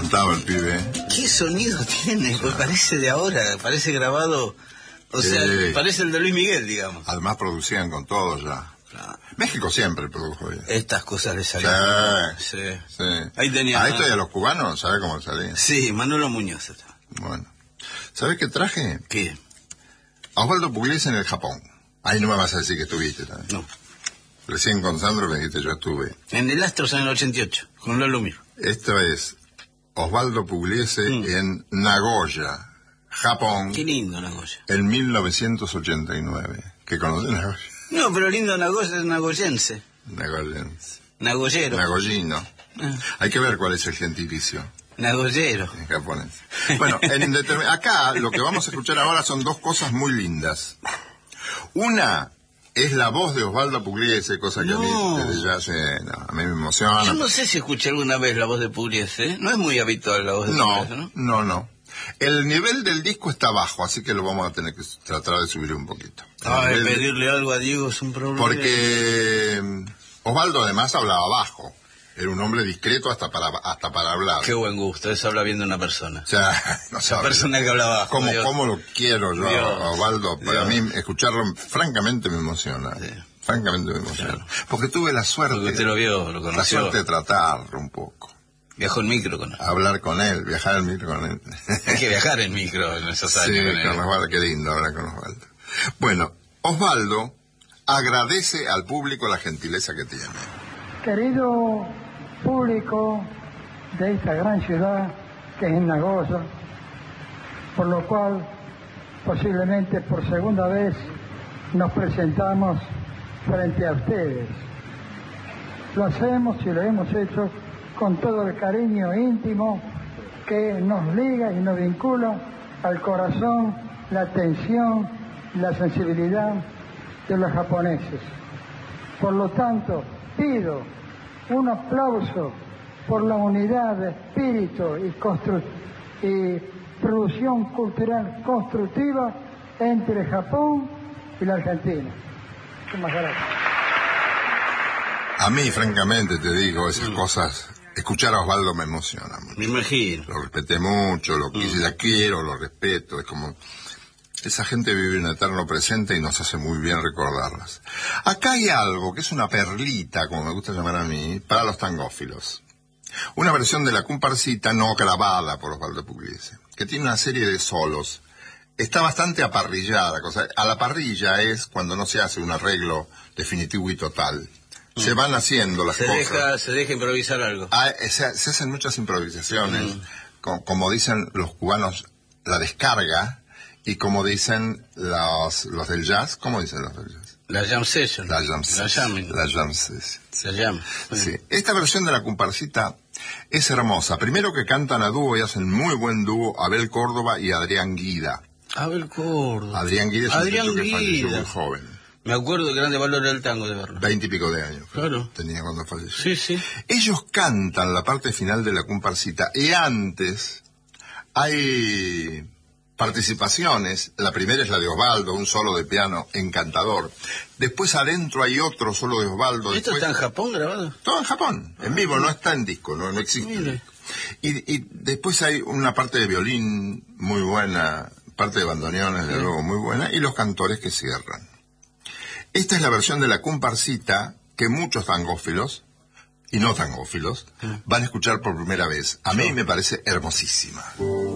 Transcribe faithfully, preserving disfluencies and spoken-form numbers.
cantaba el pibe. ¿Qué sonido tiene? Pues parece de ahora, parece grabado, o sea, Sí. parece el de Luis Miguel, digamos. Además producían con todo ya. Claro. México siempre produjo bien. Estas cosas le Sí, salían. Sí. sí. Ahí tenía. A esto y a los cubanos, ¿sabes cómo salía? Sí, Manolo Muñoz. Bueno. ¿Sabes qué traje? ¿Qué? A Osvaldo Pugliese en el Japón. Ahí no me vas a decir que estuviste también. No. Recién con Sandro me dijiste yo estuve. En el Astros en el ochenta y ocho, con Lolo Mir. Esto es Osvaldo Pugliese Mm. en Nagoya, Japón, Qué lindo Nagoya. en mil novecientos ochenta y nueve. ¿Qué conoces Nagoya? No, pero lindo Nagoya es nagoyense. Nagoyense. Nagoyero. Nagoyino. Ah, Hay que ver cuál es el gentilicio Nagoyero. en japonés. Bueno, en determin- acá lo que vamos a escuchar ahora son dos cosas muy lindas. Una es la voz de Osvaldo Pugliese, cosa que No. a mí desde ya se, no, a mí me emociona. Yo no sé si escuché alguna vez la voz de Pugliese, ¿eh? No es muy habitual la voz de No, Pugliese, ¿no? no, no. El nivel del disco está bajo, así que lo vamos a tener que tratar de subir un poquito. El Ay, nivel de- pedirle algo a Diego es un problema. Porque mm, Osvaldo además hablaba bajo. Era un hombre discreto hasta para hasta para hablar. Qué buen gusto, eso habla bien de una persona. O sea, no Esa sabe. persona que habla bajo. ¿Cómo, Dios. ¿Cómo lo quiero yo Dios, a Osvaldo? Para Dios. mí, escucharlo, francamente me emociona. Sí. Francamente me emociona. Claro. Porque tuve la suerte, Porque usted lo vio, lo la conoció. suerte de tratarlo un poco. Viajó en micro con él. Hablar con él, viajar al micro con él. Hay que viajar en micro en esos Sí, años. con él. con Osvaldo, qué lindo hablar con Osvaldo. Bueno, Osvaldo agradece al público la gentileza que tiene. Querido público de esta gran ciudad que es Nagoya, por lo cual posiblemente por segunda vez nos presentamos frente a ustedes. Lo hacemos y lo hemos hecho con todo el cariño íntimo que nos liga y nos vincula al corazón, la atención, la sensibilidad de los japoneses. Por lo tanto, pido un aplauso por la unidad de espíritu y, constru- y producción cultural constructiva entre Japón y la Argentina. Muchas gracias. A mí, francamente, te digo, esas cosas, escuchar a Osvaldo me emociona mucho. Me imagino. Lo respeté mucho, lo quise, la quiero, lo respeto, es como... Esa gente vive un eterno presente y nos hace muy bien recordarlas. Acá hay algo que es una perlita, como me gusta llamar a mí, para los tangófilos. Una versión de la comparsita no grabada por Osvaldo Pugliese, que tiene una serie de solos. Está bastante aparrillada. Cosa, a la parrilla es cuando no se hace un arreglo definitivo y total. Se van haciendo las Se cosas. deja, se deja improvisar algo. Ah, se, se hacen muchas improvisaciones. Mm. Co- como dicen los cubanos, la descarga. Y como dicen los, los del jazz, ¿cómo dicen los del jazz? La jam session. La jam La session. jam. La jam session. La jam. Sí. Esta versión de la comparsita es hermosa. Primero que cantan a dúo y hacen muy buen dúo Abel Córdoba y Adrián Guida. Abel Córdoba. Adrián Guida es Adrián un chico que falleció Guida. muy joven. Me acuerdo de grande valor del tango de verlo. Veinte y pico de años. Claro. Tenía cuando falleció. Sí, sí. Ellos cantan la parte final de la comparsita y antes hay participaciones. La primera es la de Osvaldo, un solo de piano encantador. Después adentro hay otro solo de Osvaldo. ¿Esto Después... está en Japón grabado? Todo en Japón, en vivo, no está en disco, no, no existe. Mire. Y, y después hay una parte de violín muy buena, parte de bandoneones, de luego, muy buena, y los cantores que cierran. Esta es la versión de la comparsita que muchos tangófilos, y no tangófilos, van a escuchar por primera vez. A mí me parece hermosísima.